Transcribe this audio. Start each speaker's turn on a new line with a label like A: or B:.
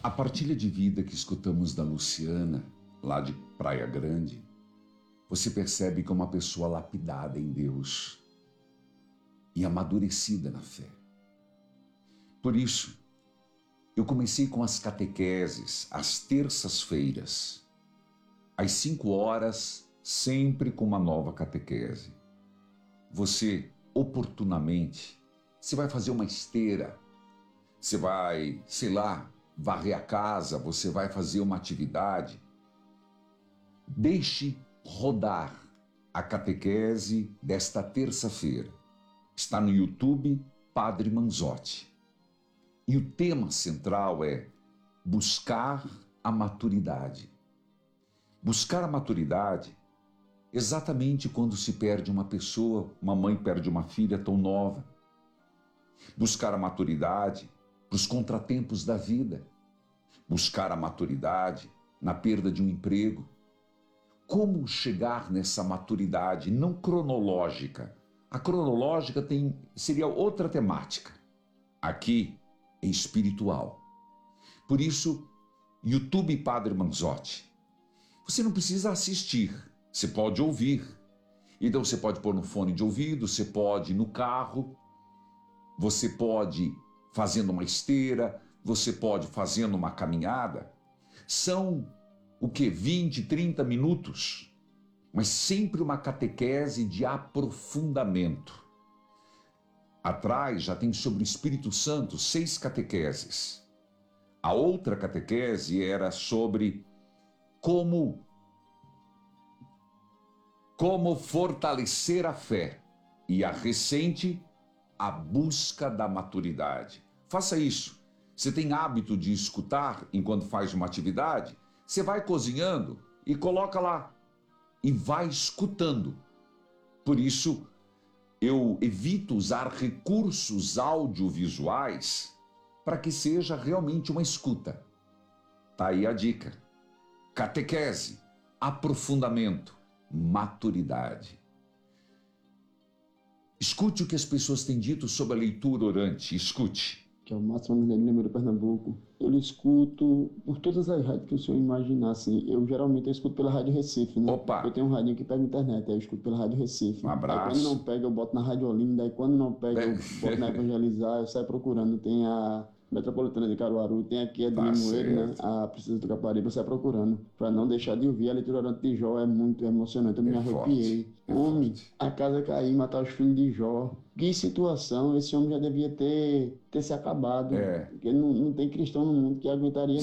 A: A partilha de vida que escutamos da Luciana, lá de Praia Grande, você percebe que é uma pessoa lapidada em Deus e amadurecida na fé. Por isso, eu comecei com as catequeses às terças-feiras, às 5 horas, sempre com uma nova catequese. Você, oportunamente, você vai fazer uma esteira, você vai, sei lá, varrer a casa, você vai fazer uma atividade. Deixe rodar a catequese desta terça-feira. Está no YouTube Padre Manzotti. E o tema central é buscar a maturidade. Buscar a maturidade exatamente quando se perde uma pessoa, uma mãe perde uma filha tão nova. Buscar a maturidade para os contratempos da vida. Buscar a maturidade na perda de um emprego. Como chegar nessa maturidade não cronológica? A cronológica seria outra temática. Aqui é espiritual. Por isso, YouTube Padre Manzotti. Você não precisa assistir, você pode ouvir. Então você pode pôr no fone de ouvido, você pode ir no carro, você pode fazendo uma esteira, você pode fazendo uma caminhada. São o que? 20, 30 minutos, mas sempre uma catequese de aprofundamento. Atrás já tem sobre o Espírito Santo 6 catequeses. A outra catequese era sobre como fortalecer a fé. E a recente, a busca da maturidade. Faça isso. Você tem hábito de escutar enquanto faz uma atividade? Você vai cozinhando e coloca lá e vai escutando. Por isso, eu evito usar recursos audiovisuais para que seja realmente uma escuta. Tá aí a dica. Catequese, aprofundamento, maturidade. Escute o que as pessoas têm dito sobre a leitura orante. Escute.
B: Que é o Máximo de Limeira, Pernambuco. Eu escuto por todas as rádios que o senhor imaginar, assim. Geralmente eu escuto pela Rádio Recife, né?
A: Opa!
B: Eu tenho um radinho que pega internet, aí eu escuto pela Rádio Recife.
A: Um abraço.
B: Aí quando não pega, eu boto na Rádio Olinda, aí quando não pega, eu boto na Evangelizar, eu saio procurando. Tem a Metropolitana de Caruaru, tem aqui a de Limoeiro, né? A Princesa do Caparibe, eu saio procurando. Pra não deixar de ouvir. A leitura orante de Jó é muito emocionante, eu me arrepiei. Homem, a casa cair, matar os filhos de Jó. Que situação, esse homem já devia ter se acabado. Porque não tem cristão no mundo que aguentaria.